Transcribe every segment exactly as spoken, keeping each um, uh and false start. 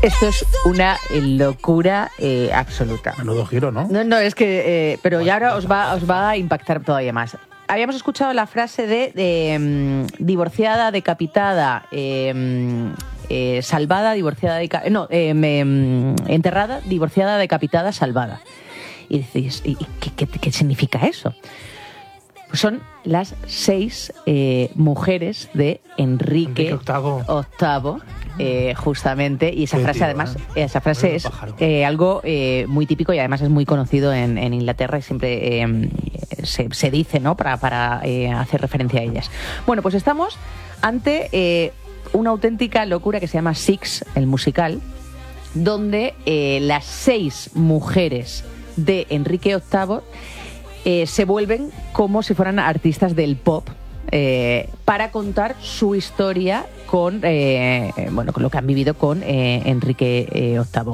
Esto es una locura eh, absoluta. Menudo giro, ¿no? No, no, es que... Eh, pero ya ahora os va, os va a impactar todavía más. Habíamos escuchado la frase de, de um, divorciada, decapitada, eh, eh, salvada, divorciada, deca- no, eh, me, enterrada, divorciada, decapitada, salvada. Y decís, ¿y qué, qué, qué significa eso? Pues son las seis eh, mujeres de Enrique, Enrique octavo. octavo, eh, justamente, y esa Qué frase tío, además, ¿eh? esa frase Bueno, es pájaro. eh, algo eh, muy típico y además es muy conocido en, en Inglaterra y siempre eh, se, se dice, ¿no? Para, para eh, hacer referencia a ellas. Bueno, pues estamos ante eh, una auténtica locura que se llama Six, el musical, donde eh, las seis mujeres de Enrique octavo eh, se vuelven como si fueran artistas del pop eh, para contar su historia con, eh, bueno, con lo que han vivido con eh, Enrique eh, octavo.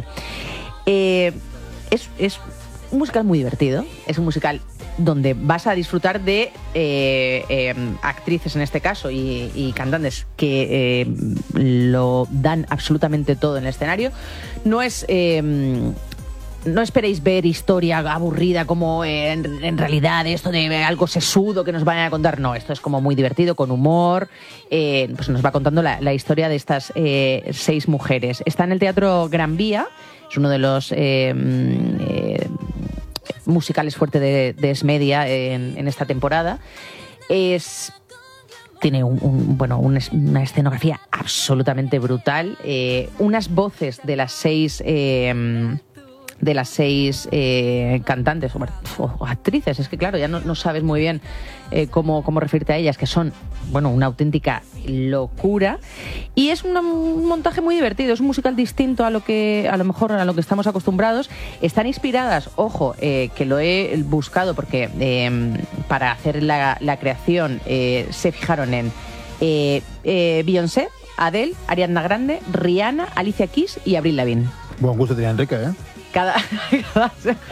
Eh, es, es un musical muy divertido, es un musical donde vas a disfrutar de eh, eh, actrices en este caso y, y cantantes que eh, lo dan absolutamente todo en el escenario. No es... Eh, No esperéis ver historia aburrida como eh, en, en realidad esto de algo sesudo que nos vayan a contar. No, esto es como muy divertido, con humor. Eh, pues nos va contando la, la historia de estas eh, seis mujeres. Está en el Teatro Gran Vía, es uno de los eh, eh, musicales fuertes de, de Esmedia en, en esta temporada. Es... Tiene un, un, bueno, un, una escenografía absolutamente brutal. Eh, unas voces de las seis... Eh, de las seis eh, cantantes o, o actrices, es que claro, ya no, no sabes muy bien eh, cómo, cómo referirte a ellas, que son, bueno, una auténtica locura, y es una, un montaje muy divertido, es un musical distinto a lo que a lo mejor a lo que estamos acostumbrados. Están inspiradas, ojo, eh, que lo he buscado porque eh, para hacer la, la creación eh, se fijaron en eh, eh, Beyoncé, Adele, Ariana Grande, Rihanna, Alicia Keys y Avril Lavigne. Buen gusto tenía Enrique, ¿eh? Cada, cada,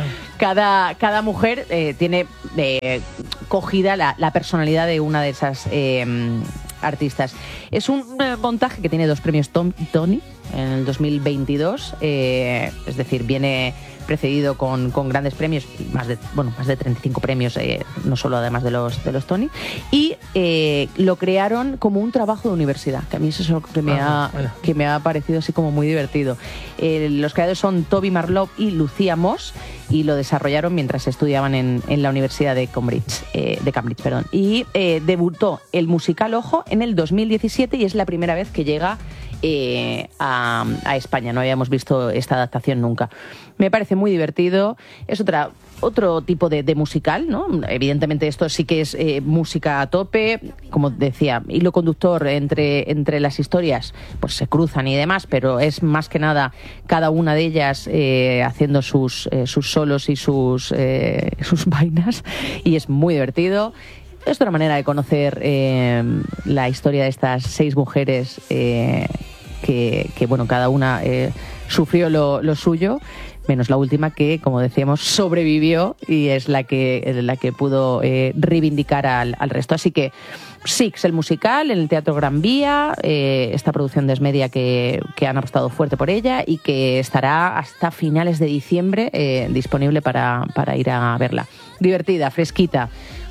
cada, cada mujer eh, tiene eh, cogida la, la personalidad de una de esas eh, artistas. Es un eh, montaje que tiene dos premios Tom, Tony en el dos mil veintidós, eh, es decir, viene precedido con, con grandes premios, más de, bueno, más de treinta y cinco premios, eh, no solo además de los, de los Tony, y eh, lo crearon como un trabajo de universidad, que a mí eso es lo que me, Ah, ha, bueno. que me ha parecido así como muy divertido. Eh, los creadores son Toby Marlowe y Lucía Moss, y lo desarrollaron mientras estudiaban en, en la Universidad de Cambridge, eh, de Cambridge, perdón. Y eh, debutó el musical, ojo, en el dos mil diecisiete, y es la primera vez que llega eh, a, a España. No habíamos visto esta adaptación nunca. Me parece muy divertido. Es otra, otro tipo de, de musical, ¿no? Evidentemente esto sí que es eh, música a tope, como decía, hilo conductor entre, entre las historias, pues se cruzan y demás, pero es más que nada cada una de ellas eh, haciendo sus, eh, sus solos y sus, eh, sus vainas, y es muy divertido. Es otra manera de conocer eh, la historia de estas seis mujeres eh, que, que, bueno, cada una eh, sufrió lo, lo suyo, menos la última que, como decíamos, sobrevivió y es la que, la que pudo eh, reivindicar al, al resto. Así que Six, el musical, en el Teatro Gran Vía, eh, esta producción de Esmedia que, que han apostado fuerte por ella y que estará hasta finales de diciembre eh, disponible para, para ir a verla. Divertida, fresquita,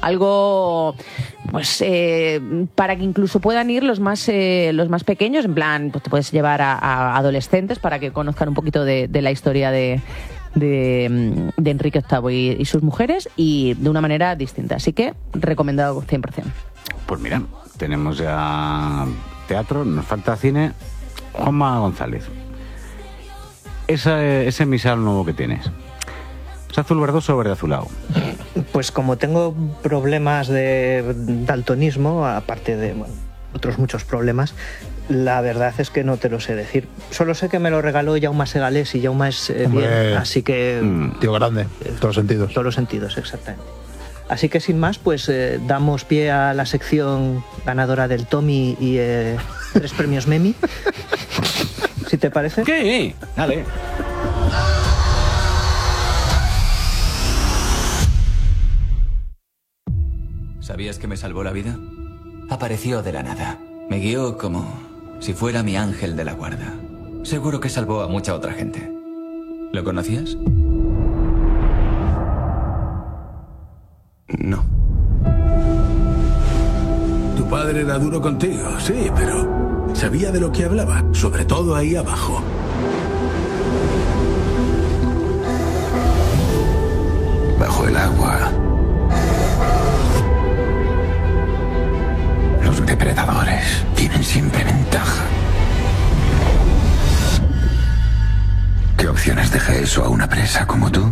algo pues eh, para que incluso puedan ir los más eh, los más pequeños, en plan, pues te puedes llevar a, a adolescentes para que conozcan un poquito de, de la historia de, de, de Enrique octavo y, y sus mujeres, y de una manera distinta. Así que recomendado cien por ciento. Pues mira, tenemos ya teatro, nos falta cine. Juanma González, ese, ese misal nuevo que tienes, ¿es azul verdoso o verde azulado? Pues como tengo problemas de daltonismo, aparte de bueno, otros muchos problemas, la verdad es que no te lo sé decir. Solo sé que me lo regaló Jaume Segalés y Jaume es eh, Hombre, bien, así que... Mm, tío grande, en todos los sentidos. Todos los sentidos, exactamente. Así que sin más, pues eh, damos pie a la sección ganadora del Tommy y eh, tres premios Memi. ¿Si te parece? Sí, dale. ¿Sabías que me salvó la vida? Apareció de la nada. Me guió como si fuera mi ángel de la guarda. Seguro que salvó a mucha otra gente. ¿Lo conocías? No. Tu padre era duro contigo, sí, pero sabía de lo que hablaba, sobre todo ahí abajo. Bajo el agua. Los depredadores tienen siempre ventaja. ¿Qué opciones deja eso a una presa como tú?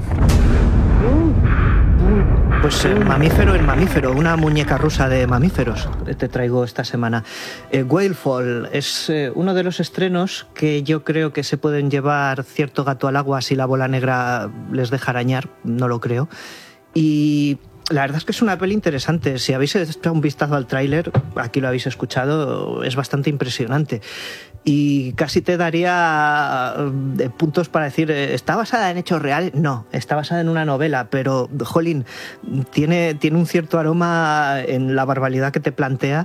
Pues el mamífero, el mamífero, una muñeca rusa de mamíferos te traigo esta semana. Eh, Whalefall es eh, uno de los estrenos que yo creo que se pueden llevar cierto gato al agua si la bola negra les deja arañar, no lo creo. Y la verdad es que es una peli interesante. Si habéis echado un vistazo al tráiler, aquí lo habéis escuchado, es bastante impresionante. Y casi te daría eh, puntos para decir, ¿está basada en hechos reales? No, está basada en una novela, pero, jolín, tiene, tiene un cierto aroma en la barbaridad que te plantea.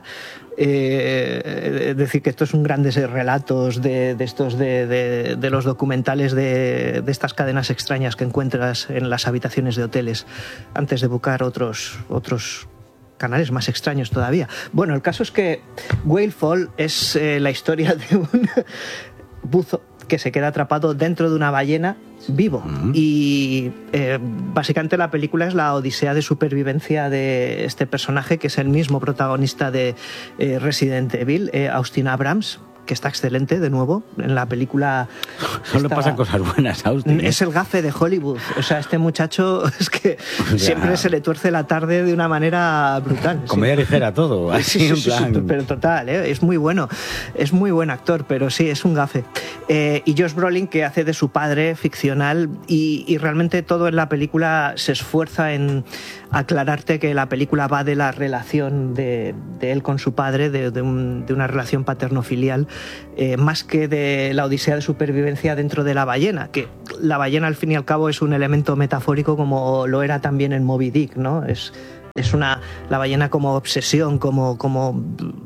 Eh, es decir, que estos son grandes relatos de, de estos de, de, de los documentales de, de estas cadenas extrañas que encuentras en las habitaciones de hoteles antes de buscar otros otros canales más extraños todavía. Bueno, el caso es que Whalefall es eh, la historia de un buzo que se queda atrapado dentro de una ballena vivo. Uh-huh. Y eh, básicamente la película es la odisea de supervivencia de este personaje, que es el mismo protagonista de eh, Resident Evil, eh, Austin Abrams, que está excelente de nuevo en la película. Solo pasan cosas buenas, Austin. Es el gafe de Hollywood. O sea, este muchacho es que ya. siempre se le tuerce la tarde de una manera brutal. Comedia sí. ligera todo, así sí, sí, en plan. Sí, pero total, ¿eh? Es muy bueno. Es muy buen actor, pero sí, es un gafe. Eh, y Josh Brolin, que hace de su padre ficcional, y, y realmente todo en la película se esfuerza en aclararte que la película va de la relación de, de él con su padre, de, de, un, de una relación paterno-filial, eh, más que de la odisea de supervivencia dentro de la ballena, que la ballena al fin y al cabo es un elemento metafórico como lo era también en Moby Dick, ¿no? Es, es una, la ballena como obsesión, como, como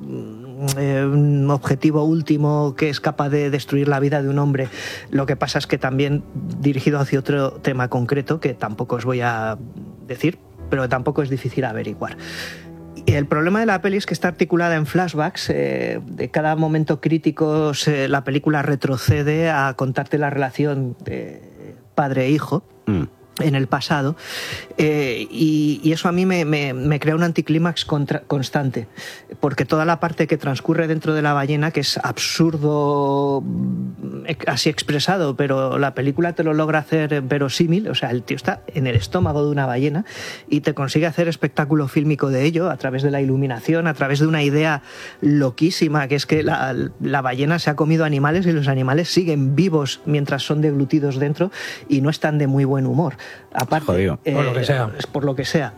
eh, un objetivo último que es capaz de destruir la vida de un hombre. Lo que pasa es que también dirigido hacia otro tema concreto, que tampoco os voy a decir, pero tampoco es difícil averiguar. Y el problema de la peli es que está articulada en flashbacks. Eh, de cada momento crítico se, la película retrocede a contarte la relación de padre e hijo. Mm. En el pasado, eh, y, y eso a mí me, me, me crea un anticlímax contra, constante, porque toda la parte que transcurre dentro de la ballena, que es absurdo así expresado, pero la película te lo logra hacer verosímil. O sea, el tío está en el estómago de una ballena y te consigue hacer espectáculo fílmico de ello a través de la iluminación, a través de una idea loquísima, que es que la, la ballena se ha comido animales y los animales siguen vivos mientras son deglutidos dentro y no están de muy buen humor. Aparte, eh, por lo que sea. Es por lo que sea.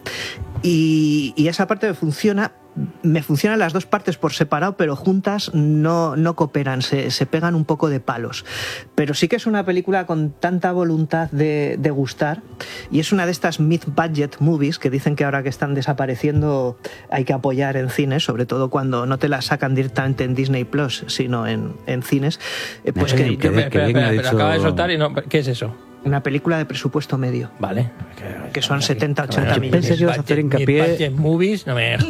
Y, y esa parte me funciona, me funcionan las dos partes por separado, pero juntas no, no cooperan, se, se pegan un poco de palos. Pero sí que es una película con tanta voluntad de, de gustar, y es una de estas mid-budget movies que dicen que ahora que están desapareciendo hay que apoyar en cines, sobre todo cuando no te la sacan directamente en Disney Plus, sino en, en cines. Eh, pues no sé, que, que, espera, espera, espera, espera, acaba de soltar y no... ¿Qué es eso? Una película de presupuesto medio. Vale. Que son setenta, ochenta millones. Pensé que ibas a hacer hincapié... movies, no me...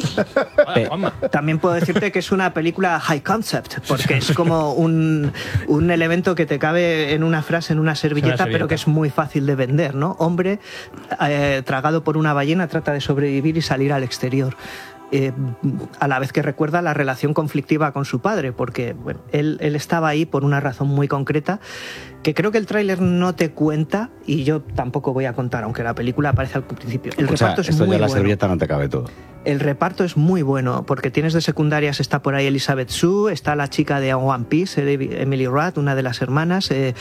También puedo decirte que es una película high concept, porque es como un, un elemento que te cabe en una frase, en una servilleta, una servilleta, pero que es muy fácil de vender, ¿no? Hombre eh, tragado por una ballena trata de sobrevivir y salir al exterior. Eh, a la vez que recuerda la relación conflictiva con su padre, porque bueno, él, él estaba ahí por una razón muy concreta que creo que el tráiler no te cuenta, y yo tampoco voy a contar, aunque la película aparece al principio. El o reparto sea, es esto muy ya la bueno. servilleta no te cabe todo. El reparto es muy bueno, porque tienes de secundarias, está por ahí Elizabeth Shue, está la chica de One Piece, Emily Rudd, una de las hermanas, eh,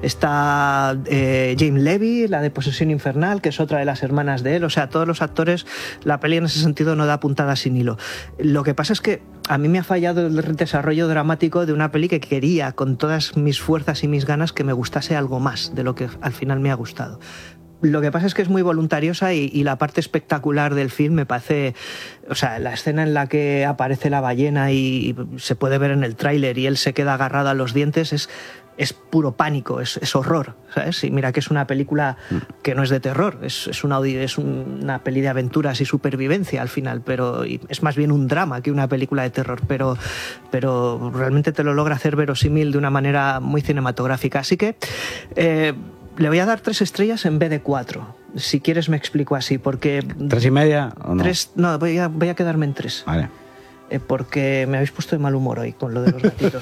está eh, James Levy, la de Posesión Infernal, que es otra de las hermanas de él. O sea, todos los actores, la peli en ese sentido no da puntada sin hilo. Lo que pasa es que a mí me ha fallado el desarrollo dramático de una peli que quería, con todas mis fuerzas y mis ganas, que me gustase algo más de lo que al final me ha gustado. Lo que pasa es que es muy voluntariosa y, y la parte espectacular del film me parece... O sea, la escena en la que aparece la ballena y, y se puede ver en el tráiler y él se queda agarrado a los dientes es es puro pánico, es, es horror, ¿sabes? Y mira que es una película que no es de terror, es, es, una, es una peli de aventuras y supervivencia al final, pero y es más bien un drama que una película de terror, pero, pero realmente te lo logra hacer verosímil de una manera muy cinematográfica. Así que eh, le voy a dar tres estrellas en vez de cuatro. Si quieres me explico así, porque... ¿Tres y media o no? Tres, no, voy a, voy a quedarme en tres. Vale. Eh, porque me habéis puesto de mal humor hoy con lo de los gatitos.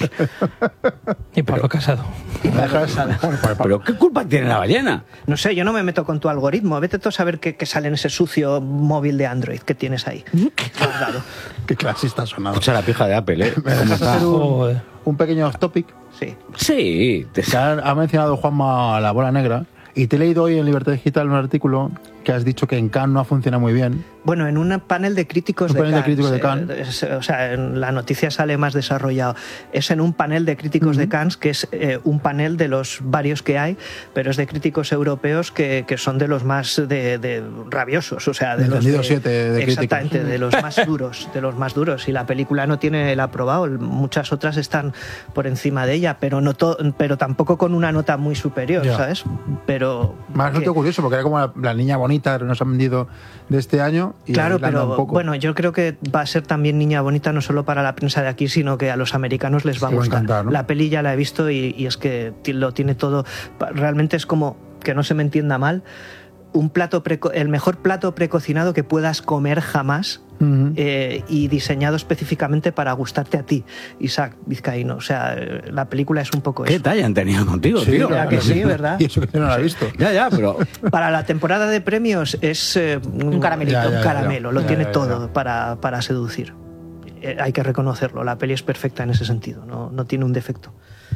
Y Pablo Casado. Y Pablo Casado. ¿Pero qué culpa tiene la ballena? No sé, yo no me meto con tu algoritmo. Vete tú a saber qué, qué sale en ese sucio móvil de Android que tienes ahí. Guardado. Qué clasista ha sonado. Escucha la pija de Apple, ¿eh? ¿Me ¿Cómo dejas está? hacer un, Joder. un pequeño off topic? Sí. Sí. te- Que ha, ha mencionado Juanma la bola negra y te he leído hoy en Libertad Digital un artículo que has dicho que en Cannes no funciona muy bien. Bueno, en un panel de críticos Un de panel de Cannes. críticos de eh, Cannes. es- o sea, en la noticia sale más desarrollado. Es en un panel de críticos de Cannes, que es eh, un panel de los varios que hay, pero es de críticos europeos que, que son de los más de, de rabiosos. O sea, de Del los tendido de- siete de críticos. Exactamente, de los más duros, de los más duros. Y la película no tiene el aprobado. Muchas otras están por encima de ella, pero no to- pero tampoco con una nota muy superior, Ya. ¿sabes? Pero Más que- noto curioso, porque era como la, la niña bonita que nos han vendido de este año. Y Claro, Irlanda pero un poco. bueno, yo creo que va a ser también niña bonita no solo para la prensa de aquí, sino que a los americanos les va a Les va a gustar. encantar, ¿no? La peli ya la he visto y, y es que ti- lo tiene todo. Pa- Realmente es como, que no se me entienda mal, un plato preco- el mejor plato precocinado que puedas comer jamás. Ujú. eh, y diseñado específicamente para gustarte a ti, Isaac Vizcaíno. O sea, eh, la película es un poco ¿Qué eso. talla han tenido contigo, Sí, tío? ¿verdad que sí, verdad? Y eso que yo no la he visto. Ya, ya, pero... Para la temporada de premios es eh, un caramelito. Ya, ya, un ya, caramelo, ya. lo Ya, tiene ya, ya. todo para, para seducir. Eh, hay que reconocerlo, la peli es perfecta en ese sentido, no, no tiene un defecto.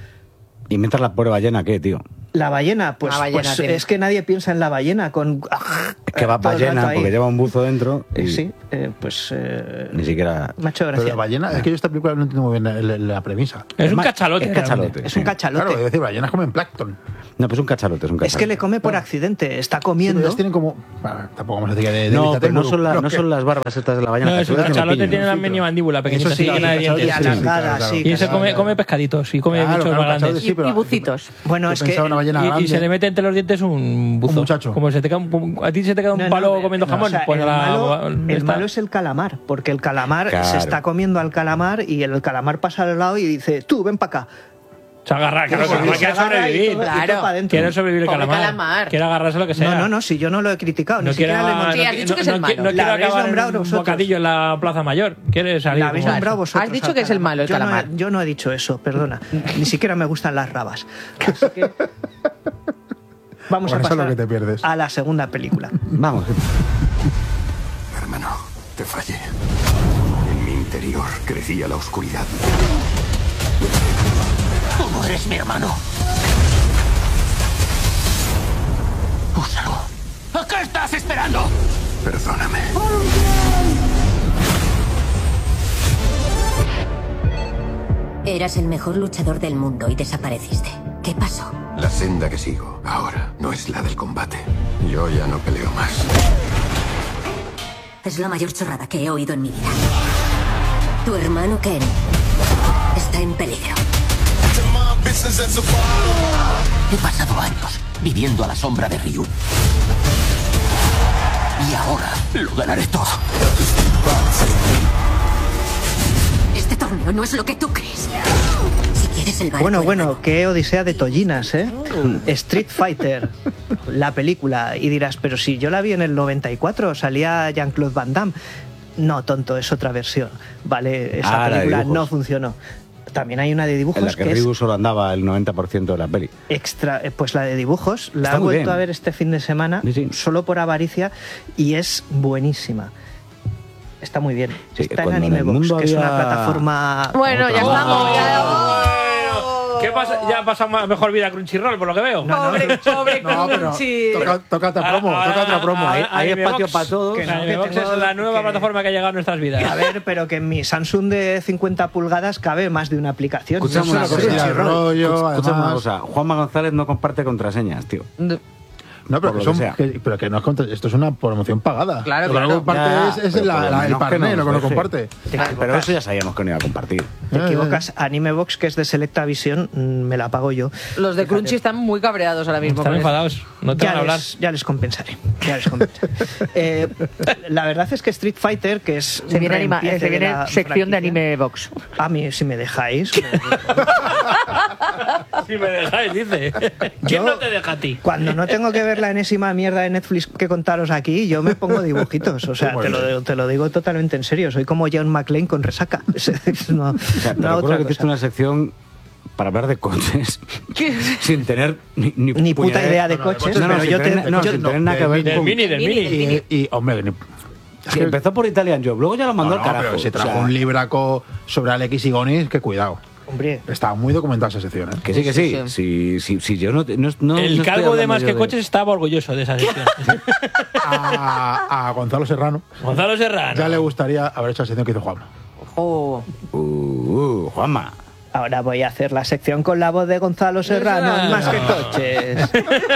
¿Y mientras la pobre ballena qué, tío? La ballena, pues, La ballena pues tiene- es que nadie piensa en la ballena con... Es que va todo el rato ballena ahí. porque lleva un buzo dentro y Eh, Sí, eh, pues... eh, ni siquiera... me ha hecho Pero gracia. la ballena, es que yo esta película no entiendo muy bien la, la- la premisa. Es un ma- cachalote. es cachalote. realmente. Es un sí. cachalote. Claro, es decir, ballenas comen plancton. No, pues un cachalote, es un cachalote. Es que le come por accidente, está Sí, pero comiendo... ellas tienen como... Bueno, tampoco vamos a decir que de, de No, David pero no Attenborough. son, la- No, no que- son las barbas estas de la ballena. No, es un cachalote cachalote, tiene tiene la piña. mini mandíbula pequeñita, Eso sí, así llena de el cachalote dientes. y sí, alargada, claro, claro. sí, Y ese claro, come, claro. come pescaditos y come Claro, muchos claro, más grandes. cachalote sí, Y, pero- y bucitos. Bueno, Yo es que... pensaba una ballena Y, y grande. se le mete entre los dientes un buzo. Un muchacho. Como se te cae un, a ti se te queda un No, no, palo eh, comiendo no, jamón. o sea, pues el, la- malo, el esta- malo es el calamar, porque el calamar Claro. se está comiendo al calamar y el calamar pasa al lado y dice, tú, ven para acá. Se agarra, claro, Porque que se quiere agarra y sobrevivir. todo- y todo Claro. pa' dentro. Quiere sobrevivir el Pobre calamar. calamar. Quiere agarrarse lo que sea. No, no, no, si yo no lo he criticado, No ni quiere, siquiera le hemos... Sí, has dicho que es el no, malo. No La quiere habéis acabar en nombrado un vosotros. bocadillo en la Plaza Mayor. Quiere salir. La habéis como- nombrado vosotros. Has dicho al que es el malo, el Yo no he- calamar. Yo no he dicho eso, perdona. Ni siquiera me gustan las rabas. Así que... Vamos Con a eso es lo pasar que te pierdes. a la segunda película. Vamos. Hermano, te fallé. En mi interior crecía la oscuridad. Tú no eres mi hermano. Úsalo. ¿A qué estás esperando? Perdóname. Eras el mejor luchador del mundo y desapareciste. ¿Qué pasó? La senda que sigo ahora no es la del combate. Yo ya no peleo más. Es la mayor chorrada que he oído en mi vida. Tu hermano Ken está en peligro. He pasado años viviendo a la sombra de Ryu. Y ahora lo ganaré todo. Este torneo no es lo que tú crees. Si quieres el barco, Bueno, hermano, bueno, qué odisea de tollinas, ¿eh? Street Fighter, la película. Y dirás, pero si yo la vi en el noventa y cuatro, salía Jean-Claude Van Damme. No, tonto, es otra versión. Vale, esa Ah, la de película dibujos. no funcionó. También hay una de dibujos En la que, que Ryu es solo andaba el noventa por ciento de la peli. extra. eh, Pues la de dibujos la Está he muy vuelto bien. a ver este fin de semana, Sí, sí. solo por avaricia, y es buenísima. Está muy bien. Sí, Está en cuando en el Animebox, mundo que es una había- plataforma. Bueno, ya Otra estamos. Ya... Bueno, ¿qué pasa? Ya ha pasado más- mejor vida Crunchyroll, por lo que veo. Pobre, pobre No, pero Crunchy. toca, toca otra promo, Ah, toca otra ah, promo. ah, Hay, ah, hay Anime espacio Box. para todos. Que no, Anime Box tengo- es la nueva que- plataforma que ha llegado a nuestras vidas. A ver, pero que en mi Samsung de cincuenta pulgadas cabe más de una aplicación. Escuchame No una solo cosa. Sí, el Crunchyroll. rollo, Escúchame una además. cosa. Juanma González no comparte contraseñas, tío. No, pero por que, lo son, que sea. que, pero que no es contra, esto es una promoción pagada. Claro, lo que claro. no comparte Ya, es, es pero la, por lo la- el menos que parné, nos lo que no deje. comparte. Te Ah, equivocas. pero eso ya sabíamos que no iba a compartir. Te Eh, equivocas. Animebox, que es de Selecta Visión, mm, me la pago yo. Los de Crunchy están muy cabreados ahora mismo. Están con esto. enfadados. No te ya, van a hablar. les, ya les compensaré. Ya les compensaré. Eh, la verdad es que Street Fighter, que es Se un viene, anima, reemplace se de viene la sección de franquicia, Anime Box. A mí, si me dejáis. Si me dejáis, dice. ¿Quién no te deja a ti? Cuando no tengo que ver la enésima mierda de Netflix que contaros aquí, yo me pongo dibujitos. O sea, te lo, te lo digo totalmente en serio. Soy como John McClane con resaca. No, O sea, te no recuerdo otra que hiciste cosa. una sección para hablar de coches sin tener ni, ni, Ni puta puñetera- idea de no, no, de coches, coches No, no, pero sin yo te. tener, no, yo- sin no, tener nada de que ver Del con... mini, del mini. Y, y, hombre, ni- Sí, empezó por Italian Job, luego ya lo mandó no, al no, carajo. pero se o trajo sea, un libraco sobre Alex y Gonis, que cuidado. Hombre, Estaba muy documentada esa sección, ¿eh? Que sí, que sí. Sí, Sí, sí, sí, yo no, no, no El no estoy calvo de hablando Más yo que Coches estaba orgulloso de esa sección. A, a Gonzalo Serrano Gonzalo Serrano. ya le gustaría haber hecho la sección que hizo Juanma. Oh. Uh, uh, Juanma. ahora voy a hacer la sección con la voz de Gonzalo Serrano, en Más que Coches.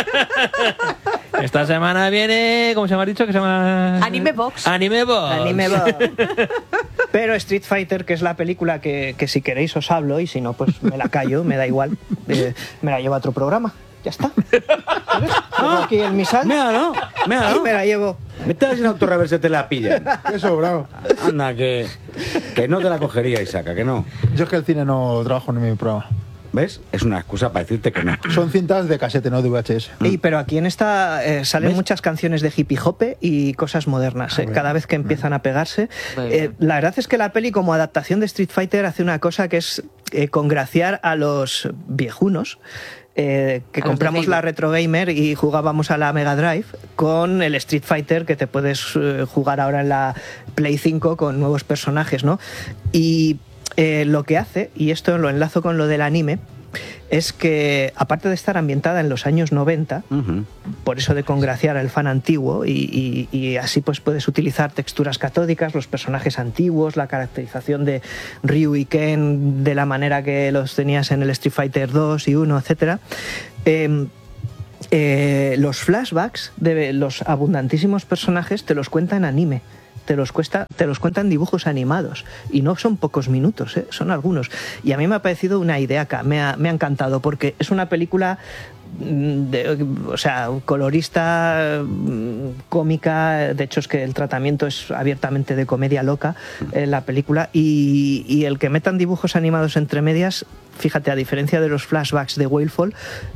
Esta semana viene, ¿cómo se me ha dicho? Que se llama Anime Box. Anime Box. Anime Box. Pero Street Fighter, que es la película que, que si queréis os hablo, y si no, pues me la callo, me da igual. Eh, me la llevo a otro programa. Ya está. ¿Sabes? Tengo aquí el misal. Mira, ¿no? Mira, Y ¿no? me la llevo. Vete a ver si en autorreverse te la pillan. Eso, bravo. Anda, que, que no te la cogería, Isaaca, que no. Yo es que el cine no trabajo en mi programa. ¿Ves? Es una excusa para decirte que no. Son cintas de casete, no de V H S. Y, pero aquí en esta eh, salen ¿Ves? muchas canciones de hippie hope y cosas modernas, eh, Ah, cada vez que empiezan a pegarse. Muy Eh, bien. la verdad es que la peli, como adaptación de Street Fighter, hace una cosa que es eh, congraciar a los viejunos. eh, que A los de compramos Facebook. la Retro Gamer y jugábamos a la Mega Drive con el Street Fighter que te puedes eh, jugar ahora en la Play cinco con nuevos personajes, ¿no? Y eh, lo que hace, y esto lo enlazo con lo del anime, es que aparte de estar ambientada en los años noventa, Ujú. por eso de congraciar al fan antiguo, y, y- y así pues puedes utilizar texturas catódicas, los personajes antiguos, la caracterización de Ryu y Ken de la manera que los tenías en el Street Fighter dos y uno, etcétera. Eh, eh, los flashbacks de los abundantísimos personajes te los cuenta en anime. Te los, cuesta, te los cuentan dibujos animados y no son pocos minutos, ¿eh? Son algunos. Y a mí me ha parecido una ideaca, me ha, me ha encantado porque es una película mm, de, o sea, colorista, mm, cómica, de hecho es que el tratamiento es abiertamente de comedia loca en la película y, y el que metan dibujos animados entre medias, fíjate, a diferencia de los flashbacks de Whalefall,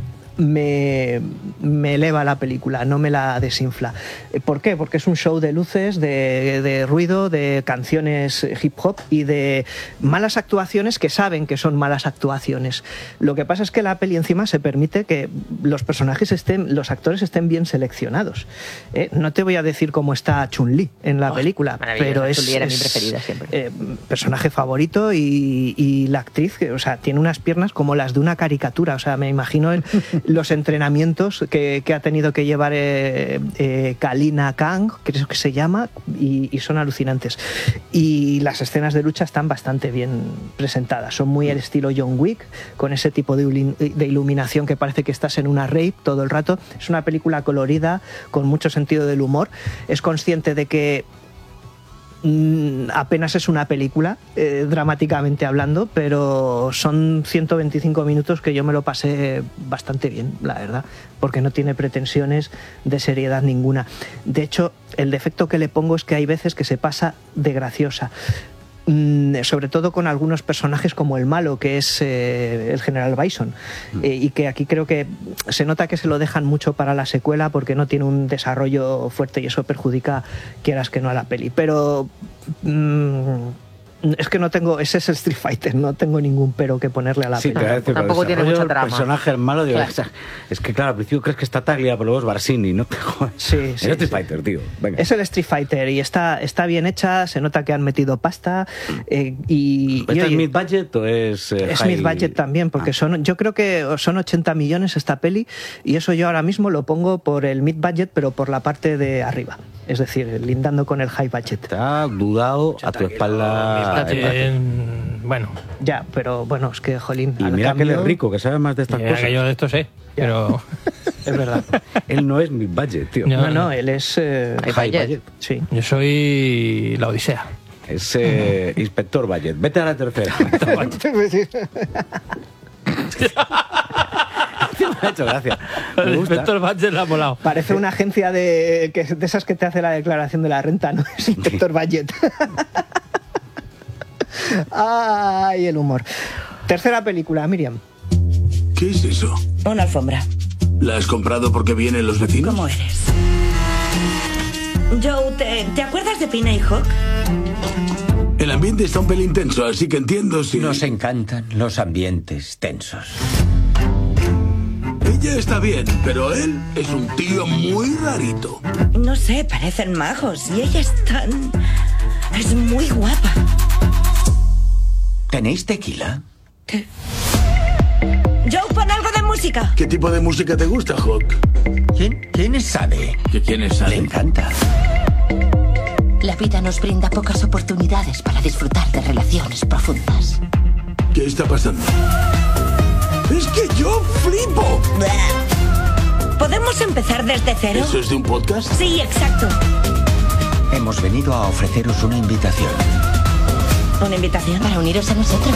me, me eleva la película, no me la desinfla. ¿Por qué? Porque es un show de luces, de, de ruido, de canciones hip hop y de malas actuaciones que saben que son malas actuaciones. Lo que pasa es que la peli encima se permite que los personajes estén, los actores estén bien seleccionados. ¿eh? No te voy a decir cómo está Chun-Li en la Oh, película, maravillosa. pero es, Chun-Li era mi es, preferida siempre. eh, personaje favorito y, y la actriz, que, o sea, tiene unas piernas como las de una caricatura. O sea, me imagino el, los entrenamientos que, que ha tenido que llevar eh, eh, Kalina Kang, creo que se llama, y, y son alucinantes. Y las escenas de lucha están bastante bien presentadas. Son muy el estilo John Wick, con ese tipo de, uli- de iluminación que parece que estás en una rave todo el rato. Es una película colorida, con mucho sentido del humor. Es consciente de que Mm, apenas es una película, eh, dramáticamente hablando, pero son ciento veinticinco minutos que yo me lo pasé bastante bien, la verdad, porque no tiene pretensiones de seriedad ninguna. De hecho, el defecto que le pongo es que hay veces que se pasa de graciosa. Mm, sobre todo con algunos personajes como el malo, que es eh, el general Bison, eh, y que aquí creo que se nota que se lo dejan mucho para la secuela porque no tiene un desarrollo fuerte y eso perjudica, quieras que no, a la peli. Pero mm, es que no tengo, ese es el Street Fighter, no tengo ningún pero que ponerle a la Sí, peli. te voy a decir, Tampoco el tiene desarrollo mucha del trama. personaje, el malo, digo, Claro. o sea, es que claro, al principio crees que está Taglia, pero luego es Barsini, no te jodas. Sí, Es sí, Street sí. Fighter, tío. Venga. Es el Street Fighter y está, está bien hecha, se nota que han metido pasta eh, y, y, ¿Este es oye, mid budget o es eh, es high- mid budget también, porque Ah. son, yo creo que son ochenta millones esta peli y eso yo ahora mismo lo pongo por el mid budget, pero por la parte de arriba, es decir, lindando con el high budget. Te ha dudado a tu espalda. Eh, bueno, Ya, pero bueno, es que, jolín, Y al mira que él es cambio- rico, que sabe más de estas mira cosas. que yo de esto sé, pero es verdad. Él no es mid budget, tío. No, no, no él es eh, High High budget. budget. Sí. Yo soy la Odisea. Es eh, Inspector Budget. Vete a la tercera. Me ha hecho gracia. Me El gusta. inspector Badger la ha molado. Parece una agencia de, que, de esas que te hace la declaración de la renta, ¿no? Es Inspector Budget. Ay, el humor. Tercera película, Miriam. ¿Qué es eso? Una alfombra. ¿La has comprado porque vienen los vecinos? ¿Cómo eres? Joe, ¿te, ¿te acuerdas de Pina y Hawk? El ambiente está un pelín tenso, así que entiendo si... Nos encantan los ambientes tensos. Ella está bien, pero él es un tío muy rarito. No sé, parecen majos y ella es tan... es muy guapa. ¿Tenéis tequila? ¿Qué? Joe, pon algo de música. ¿Qué tipo de música te gusta, Hawk? ¿Quién, quién es Sade? ¿Que quién es Le Sade? encanta. La vida nos brinda pocas oportunidades para disfrutar de relaciones profundas. ¿Qué está pasando? ¡Es que yo flipo! ¿Podemos empezar desde cero? ¿Eso es de un podcast? Sí, exacto. Hemos venido a ofreceros una invitación. ¿Una invitación? Para uniros a nosotros.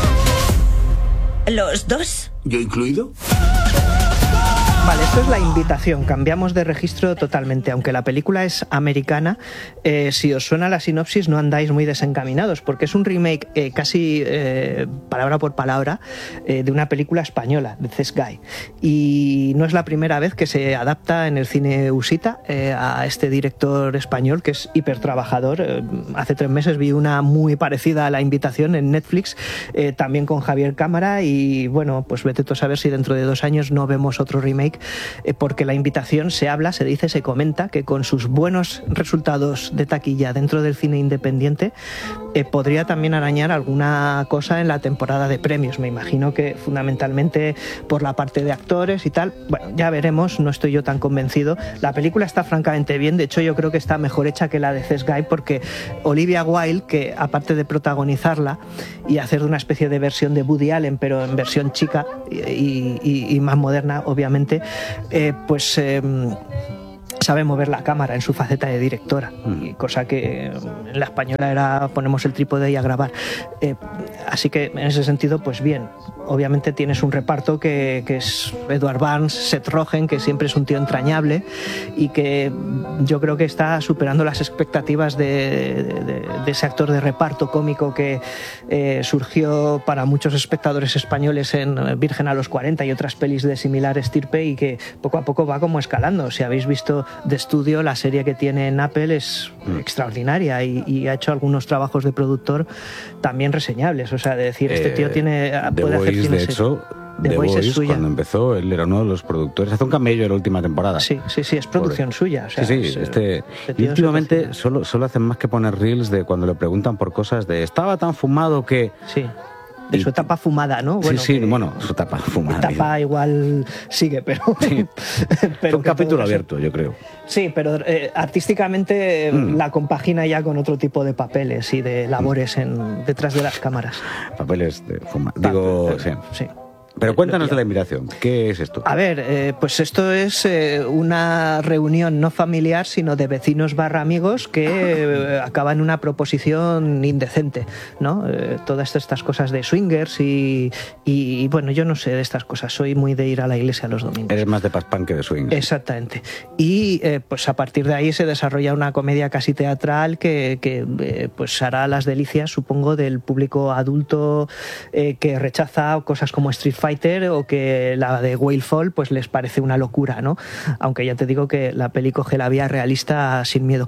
¿Los dos? ¿Yo incluido? Vale, esto es la invitación. Cambiamos de registro totalmente. Aunque la película es americana, eh, si os suena la sinopsis no andáis muy desencaminados, porque es un remake eh, casi eh, palabra por palabra eh, de una película española, de This Guy. Y no es la primera vez que se adapta en el cine usita eh, a este director español que es hipertrabajador. Eh, hace tres meses vi una muy parecida a La Invitación en Netflix, eh, también con Javier Cámara, y bueno, pues vete tú a saber si dentro de dos años no vemos otro remake, eh, porque La Invitación se habla, se dice, se comenta que con sus buenos resultados de taquilla dentro del cine independiente eh, podría también arañar alguna cosa en la temporada de premios. Me imagino que fundamentalmente por la parte de actores y tal. Bueno, ya veremos, no estoy yo tan convencido. La película está francamente bien, de hecho yo creo que está mejor hecha que la de This Guy, porque Olivia Wilde, que aparte de protagonizarla y hacer una especie de versión de Woody Allen, pero en versión chica y, y, y más moderna, obviamente, eh, pues eh, sabe mover la cámara en su faceta de directora, y cosa que en la española era ponemos el trípode y a grabar. Eh, así que en ese sentido, pues bien. Obviamente tienes un reparto que, que es Edward Burns, Seth Rogen, que siempre es un tío entrañable y que yo creo que está superando las expectativas de, de, de ese actor de reparto cómico que eh, surgió para muchos espectadores españoles en Virgen a los cuarenta y otras pelis de similar estirpe, y que poco a poco va como escalando. Si habéis visto The Studio, la serie que tiene en Apple es mm. extraordinaria, y, y ha hecho algunos trabajos de productor también reseñables. O sea, de decir, este tío tiene puede hacer cine. De hecho, The The Voice Voice, es suya. Cuando empezó, él era uno de los productores. Hace un camello en la última temporada. Sí, sí, sí, es producción Pobre. suya. O sea, sí, sí, es, este, este y últimamente solo, solo hacen más que poner reels de cuando le preguntan por cosas de estaba tan fumado que... Sí. De su etapa fumada, ¿no? Bueno, sí, sí, que, bueno, su etapa fumada. Etapa igual sigue, pero... Sí. pero un capítulo abierto, yo creo. Sí, pero eh, artísticamente mm. la compagina ya con otro tipo de papeles y de labores en, detrás de las cámaras. Papeles de fumada. Digo, pero, sí. sí. Pero cuéntanos de La Invitación. ¿Qué es esto? A ver, eh, pues esto es eh, una reunión no familiar, sino de vecinos barra amigos que eh, acaba en una proposición indecente, ¿no? Eh, todas estas cosas de swingers y, y, y, bueno, yo no sé de estas cosas. Soy muy de ir a la iglesia los domingos. Eres más de paspán que de swingers. Exactamente. Y eh, pues a partir de ahí se desarrolla una comedia casi teatral que, que eh, pues hará las delicias, supongo, del público adulto eh, que rechaza cosas como Street Fighter, o que la de Whalefall pues les parece una locura, ¿no? Aunque ya te digo que la peli coge la vía realista sin miedo.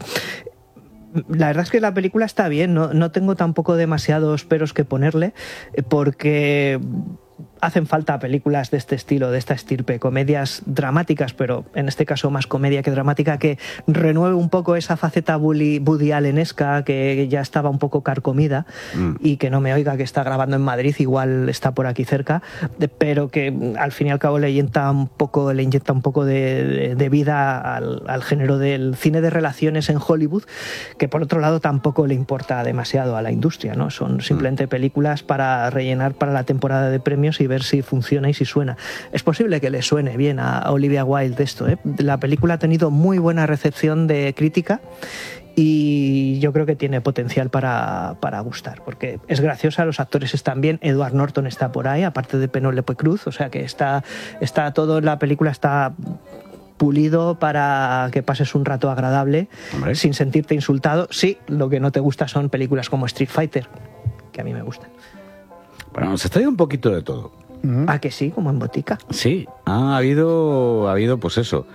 La verdad es que la película está bien, no, no tengo tampoco demasiados peros que ponerle, porque hacen falta películas de este estilo, de esta estirpe, comedias dramáticas, pero en este caso más comedia que dramática, que renueve un poco esa faceta Woody, Woody Allenesca que ya estaba un poco carcomida, mm. y que no me oiga que está grabando en Madrid, igual está por aquí cerca, pero que al fin y al cabo le inyecta un poco, le inyecta un poco de, de, de vida al, al género del cine de relaciones en Hollywood, que por otro lado tampoco le importa demasiado a la industria, ¿no? Son simplemente películas para rellenar para la temporada de premios y ver si funciona y si suena. Es posible que le suene bien a Olivia Wilde esto, ¿eh? La película ha tenido muy buena recepción de crítica y yo creo que tiene potencial para, para gustar, porque es graciosa, los actores están bien, Edward Norton está por ahí, aparte de Penélope Cruz, o sea que está, está todo, la película está pulido para que pases un rato agradable, Hombre. sin sentirte insultado. Sí, lo que no te gusta son películas como Street Fighter, que a mí me gustan. Bueno, se está yendo un poquito de todo. ¿Ah, que sí? Como en botica. Sí, ha habido, ha habido pues eso,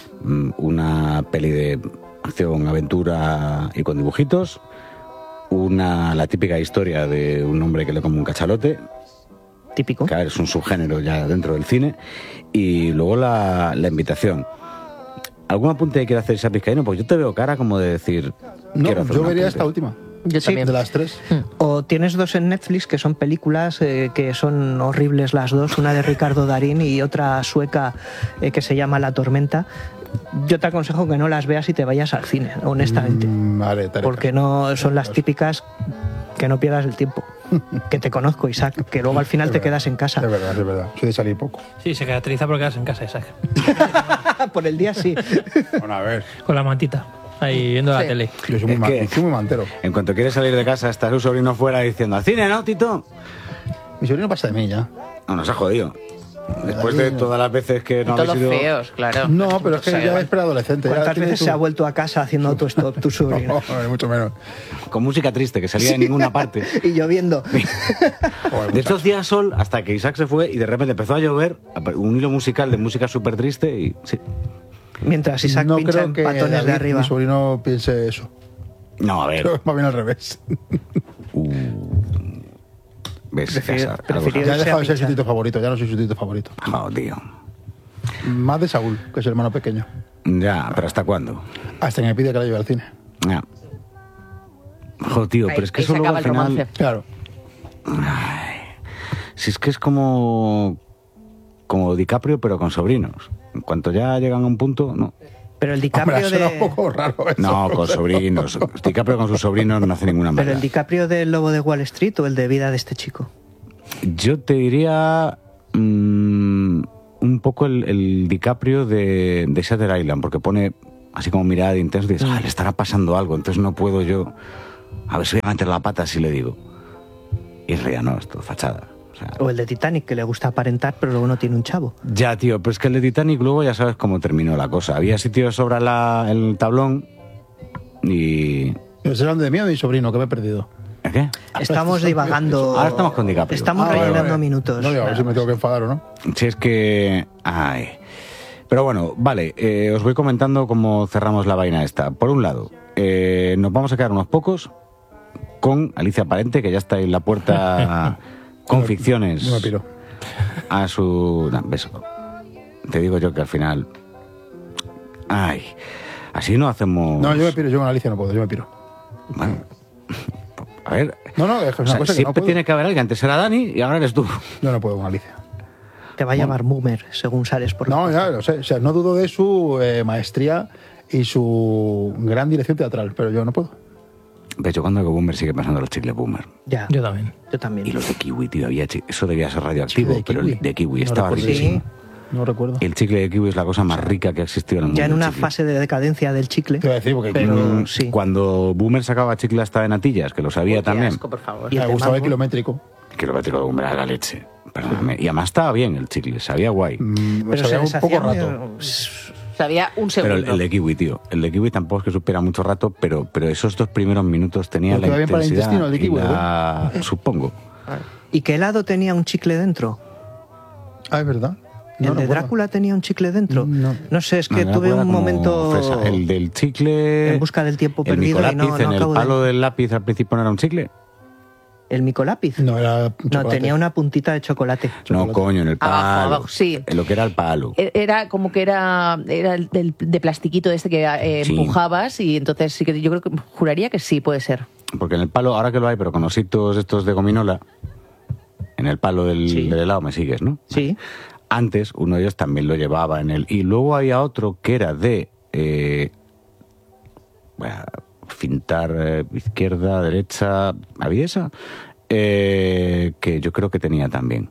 una peli de acción, aventura y con dibujitos, una la típica historia de un hombre que le come un cachalote, típico, que es un subgénero ya dentro del cine, y luego la, la invitación. ¿Algún apunte que quiera hacer Isa Vizcaíno? Porque yo te veo cara como de decir... No, quiero hacer yo un vería apunte. esta última. Yo sí, también. De las tres. O tienes dos en Netflix que son películas eh, que son horribles las dos, una de Ricardo Darín y otra sueca eh, que se llama La Tormenta. Yo te aconsejo que no las veas y te vayas al cine, honestamente. Mm, vale, porque no son las típicas que no pierdas el tiempo. Que te conozco, Isaac, que luego al final es te verdad, quedas en casa. Es verdad, es verdad. Soy de salir poco. Sí, se caracteriza por quedarse en casa, Isaac. Por el día sí. Bueno, a ver. Con la mantita, ahí viendo sí. la tele. Yo soy muy, ma- soy muy mantero. En cuanto quieres salir de casa, está su sobrino fuera diciendo, ¿al cine, no, Tito? Mi sobrino pasa de mí ya. No, nos ha jodido. Después de todas las veces que no habéis habéis ido... feos, claro. No, pero es que o sea, ya es preadolescente. ¿Cuántas veces tu... se ha vuelto a casa haciendo autostop tu sobrino? No, no, mucho menos. Con música triste, que salía sí. de ninguna parte. Y lloviendo. De hecho, hacía sol hasta que Isaac se fue y de repente empezó a llover, un hilo musical de música súper triste y... Sí. Mientras Isaac no pincha creo en que patones David, de arriba. Mi sobrino piense eso. No, a ver. Creo que va bien al revés. Uh. ¿Ves? Prefiero, ya, prefiero ya he dejado de ser su tito favorito, ya no soy su tito favorito. Oh, tío. Más de Saúl, que es el hermano pequeño. Ya, pero ¿hasta cuándo? Hasta que me pide que la lleve al cine. Ya. Joder, tío, pero ahí, es que ahí eso se luego acaba al el final... romance. Claro. Ay, si es que es como... Como DiCaprio, pero con sobrinos. En cuanto ya llegan a un punto, no. Pero el DiCaprio Hombre, de... un poco raro eso. No, con sobrinos. DiCaprio con sus sobrinos no hace ninguna maldad. Pero el DiCaprio del Lobo de Wall Street o el de Vida de este chico. Yo te diría mmm, un poco el, el DiCaprio de, de Shutter Island, porque pone así como mirada de intenso y dices, ah, le estará pasando algo, entonces no puedo yo... A ver si voy a meter la pata si le digo. Y en realidad no, es todo fachada. O sea, o el de Titanic, que le gusta aparentar, pero luego no tiene un chavo. Ya, tío, pero es que el de Titanic luego ya sabes cómo terminó la cosa. Había sitio sobre la, el tablón y... Pero será de mí o de mi sobrino, que me he perdido. ¿Qué? Estamos divagando. Ahora estamos con DiCaprio. Estamos Ah, rellenando vale, vale. minutos. No, digo, a ver si me tengo que enfadar o no. Si es que... Ay. Pero bueno, vale, eh, os voy comentando cómo cerramos la vaina esta. Por un lado, eh, nos vamos a quedar unos pocos con Alicia Parente, que ya está en la puerta con No, ficciones no me piro. a su... No, beso. Te digo yo que al final... Ay, así no hacemos... No, yo me piro, yo con Alicia no puedo, yo me piro. Bueno, a ver... No, no, es una O sea, cosa que siempre no puedo. tiene que haber alguien. Antes era Dani y ahora eres tú. Yo no puedo con Alicia. Te va a llamar Boomer, según sales por la No, puerta. ya lo sé. O sea, no dudo de su eh, maestría y su gran dirección teatral, pero yo no puedo. De hecho, cuando hago Boomer sigue pasando los chicles Boomer. Ya, Yo también. yo también. Y los de Kiwi, tío, había chi- eso debía ser radioactivo, Sí, de pero kiwi. el de Kiwi No estaba recuerdo. riquísimo. No recuerdo. El chicle de Kiwi es la cosa más rica que ha existido en el mundo. Ya en el una chicle. fase de decadencia del chicle. Te iba a decir, porque Pero Mm, sí. Cuando Boomer sacaba chicle hasta de natillas, que lo sabía Uy, qué también, asco, por favor. Y el me de gustaba el mango. kilométrico. kilométrico de Boomer era la leche. Perdóname. Y además estaba bien el chicle, sabía guay. Mm, Pero sabía se un deshacía poco muy- rato. Sabía un Pero segundo. el, el de Kiwi, tío. El de Kiwi tampoco es que supiera mucho rato, pero, pero esos dos primeros minutos tenía Pero la queda bien para el intensidad intestino, el de y kiwi, la- supongo. ¿Y qué helado tenía un chicle dentro? Ah, es verdad. No, ¿El no de recuerdo. Drácula tenía un chicle dentro? No. No sé, es que No, tuve era un como momento fresa. El del chicle... en busca del tiempo el perdido y no, micolápiz, no en el acabo de... palo del lápiz al principio no era un chicle. ¿El micolápiz? No, era No, chocolate. tenía una puntita de chocolate. No, coño, en el palo. Abajo, abajo, sí. En lo que era el palo. E- Era como que era, era el del- de plastiquito este que eh, Sí. empujabas y entonces sí que yo creo que juraría que sí puede ser. Porque en el palo, ahora que lo hay, pero con ositos estos de gominola, en el palo del, Sí. del helado me sigues, ¿no? Sí. Antes uno de ellos también lo llevaba en el... Y luego había otro que era de... Eh, bueno, fintar eh, izquierda, derecha... ¿Había esa? Eh, que yo creo que tenía también.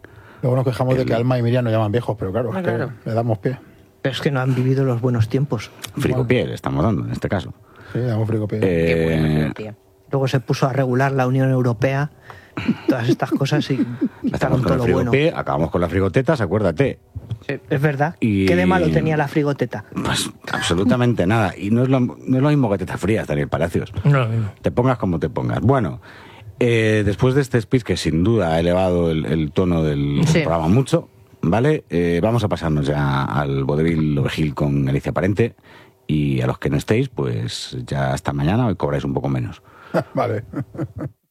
Luego nos quejamos el- de que Alma y Miriam nos llaman viejos, pero claro, Ah, es que claro. le damos pie. Pero es que no han vivido los buenos tiempos. Frigopié le estamos dando en este caso. Sí, le damos frigopié. Qué bueno, Eh, tío. Luego se puso a regular la Unión Europea, todas estas cosas y Empezamos quitaron con todo el lo bueno. frigopié, acabamos con las frigotetas, acuérdate. Es verdad. Y- ¿Qué de malo tenía la frigoteta? Pues absolutamente nada. Y no es, lo, no es lo mismo que tetas frías, Daniel Palacios. No, no. Te pongas como te pongas. Bueno, eh, después de este speech, que sin duda ha elevado el, el tono del Sí. programa mucho, ¿vale? Eh, vamos a pasarnos ya al vodevil ovejil con Alicia Parente. Y a los que no estéis, pues ya hasta mañana, hoy cobráis un poco menos. Vale.